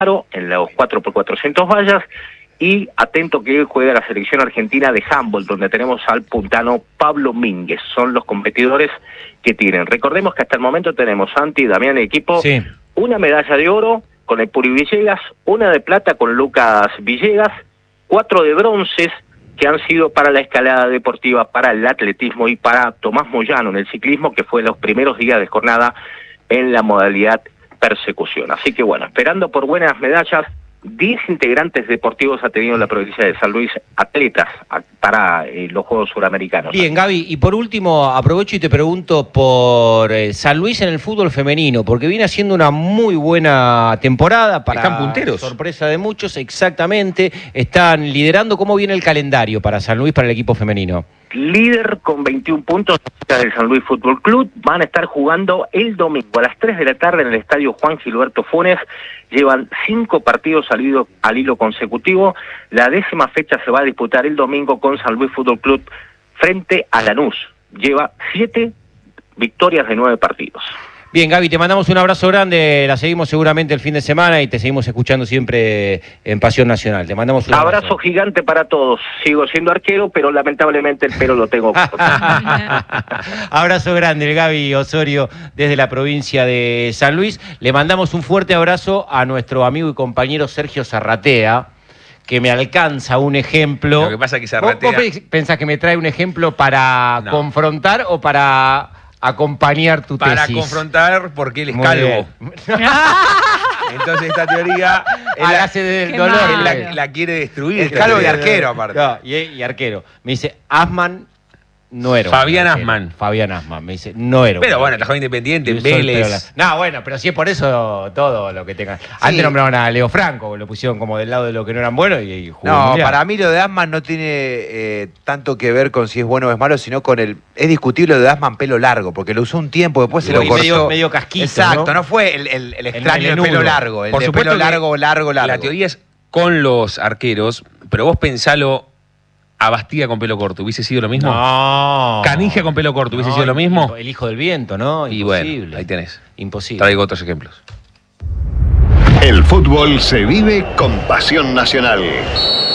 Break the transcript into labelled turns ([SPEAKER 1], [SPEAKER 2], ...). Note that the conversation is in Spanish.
[SPEAKER 1] en los 4x400 vallas, y atento que hoy juega la selección argentina de handball, donde tenemos al puntano Pablo Mínguez. Son los competidores que tienen. Recordemos que hasta el momento tenemos, Santi, Damián y equipo, sí, una medalla de oro con el Puri Villegas, una de plata con Lucas Villegas, 4 de bronces que han sido para la escalada deportiva, para el atletismo y para Tomás Moyano en el ciclismo, que fue en los primeros días de jornada en la modalidad persecución. Así que bueno, esperando por buenas medallas. 10 integrantes deportivos ha tenido la provincia de San Luis, atletas para los Juegos Suramericanos.
[SPEAKER 2] Bien, Gaby, y por último aprovecho y te pregunto por San Luis en el fútbol femenino, porque viene haciendo una muy buena temporada, para
[SPEAKER 3] están punteros,
[SPEAKER 2] sorpresa de muchos, exactamente, están liderando. ¿Cómo viene el calendario para San Luis, para el equipo femenino?
[SPEAKER 1] Líder con 21 puntos del San Luis Fútbol Club. Van a estar jugando el domingo a las 3 de la tarde en el estadio Juan Gilberto Funes. Llevan 5 partidos al hilo consecutivo. La 10ª fecha se va a disputar el domingo con San Luis Fútbol Club frente a Lanús. Lleva 7 victorias de 9 partidos.
[SPEAKER 2] Bien, Gaby, te mandamos un abrazo grande, la seguimos seguramente el fin de semana y te seguimos escuchando siempre en Pasión Nacional. Te mandamos un
[SPEAKER 1] abrazo gigante para todos. Sigo siendo arquero, pero lamentablemente el pelo lo tengo.
[SPEAKER 2] Abrazo grande, el Gaby Osorio desde la provincia de San Luis. Le mandamos un fuerte abrazo a nuestro amigo y compañero Sergio Zarratea, que me alcanza un ejemplo.
[SPEAKER 3] Lo que pasa es que Zarratea...
[SPEAKER 2] ¿Vos pensás que me trae un ejemplo para confrontar o para acompañar tu tesis?
[SPEAKER 3] Para confrontar, porque él es calvo. Entonces esta teoría la quiere destruir.
[SPEAKER 2] Es calvo y arquero, aparte. No, y arquero. Me dice, Asman no era.
[SPEAKER 3] Fabián Asman.
[SPEAKER 2] Fabián Asman, me dice, no era.
[SPEAKER 3] Pero bueno, trabajó Independiente, Vélez.
[SPEAKER 2] No, bueno, pero si es por eso todo lo que tengan. Sí. Antes nombraron a Leo Franco, lo pusieron como del lado de lo que no eran buenos y jugó.
[SPEAKER 4] No, para mí lo de Asman no tiene tanto que ver con si es bueno o es malo, sino con el... Es discutible lo de Asman pelo largo, porque lo usó un tiempo, después se lo cortó.
[SPEAKER 2] Medio casquito.
[SPEAKER 4] Exacto, no fue el extraño de pelo largo, el de pelo largo. La
[SPEAKER 3] teoría es con los arqueros, pero vos pensalo... A Bastía con pelo corto, ¿hubiese sido lo mismo?
[SPEAKER 2] No.
[SPEAKER 3] Canija con pelo corto, ¿hubiese sido lo mismo?
[SPEAKER 2] El hijo del viento, ¿no?
[SPEAKER 3] Imposible. Y bueno, ahí tenés.
[SPEAKER 2] Imposible.
[SPEAKER 3] Traigo otros ejemplos.
[SPEAKER 5] El fútbol se vive con Pasión Nacional.